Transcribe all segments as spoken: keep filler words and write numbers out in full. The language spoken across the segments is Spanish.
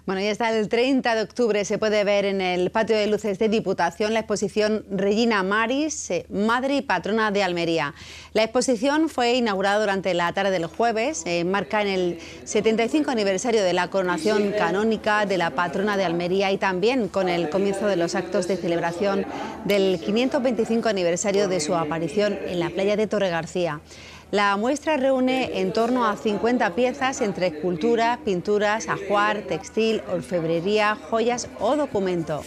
Bueno, y hasta el treinta de octubre se puede ver en el patio de luces de Diputación la exposición Regina Maris, Madre y Patrona de Almería. La exposición fue inaugurada durante la tarde del jueves, eh, marca en el setenta y cinco aniversario de la coronación canónica de la Patrona de Almería y también con el comienzo de los actos de celebración del quinientos veinticinco aniversario de su aparición en la playa de Torregarcía. La muestra reúne en torno a cincuenta piezas entre escultura, pinturas, ajuar, textil, orfebrería, joyas o documento.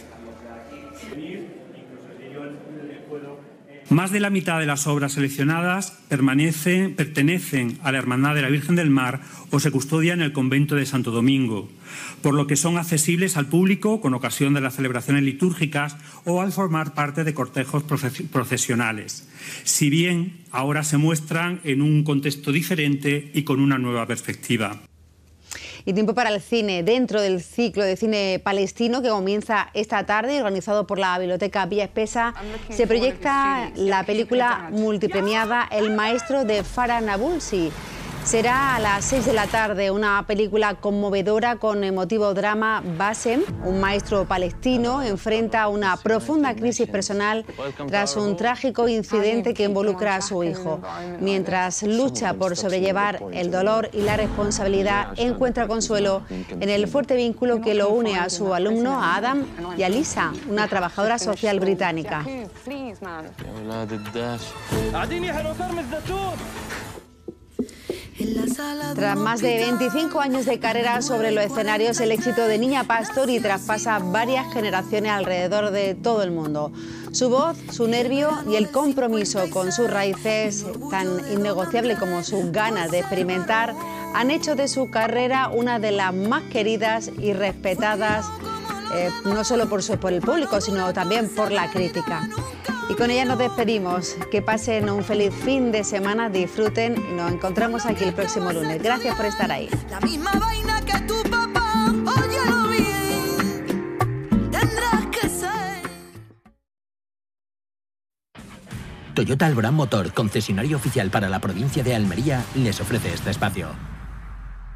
Más de la mitad de las obras seleccionadas permanecen, pertenecen a la Hermandad de la Virgen del Mar o se custodian en el convento de Santo Domingo, por lo que son accesibles al público con ocasión de las celebraciones litúrgicas o al formar parte de cortejos procesionales, si bien ahora se muestran en un contexto diferente y con una nueva perspectiva. Y tiempo para el cine, dentro del ciclo de cine palestino que comienza esta tarde, organizado por la Biblioteca Villa Espesa, se proyecta la película multipremiada El Maestro de Farah Nabulsi. Será a las seis de la tarde, una película conmovedora con emotivo drama. Bassem, un maestro palestino, enfrenta una profunda crisis personal tras un trágico incidente que involucra a su hijo. Mientras lucha por sobrellevar el dolor y la responsabilidad, encuentra consuelo en el fuerte vínculo que lo une a su alumno, a Adam, y a Lisa, una trabajadora social británica. Tras más de veinticinco años de carrera sobre los escenarios, el éxito de Niña Pastori traspasa varias generaciones alrededor de todo el mundo. Su voz, su nervio y el compromiso con sus raíces, tan innegociable como sus ganas de experimentar, han hecho de su carrera una de las más queridas y respetadas, eh, no solo por, su, por el público, sino también por la crítica. Y con ella nos despedimos. Que pasen un feliz fin de semana, disfruten y nos encontramos aquí el próximo lunes. Gracias por estar ahí. La misma vaina que tu papá, óyelo bien, tendrás que ser. Toyota Alborán Motor, concesionario oficial para la provincia de Almería, les ofrece este espacio.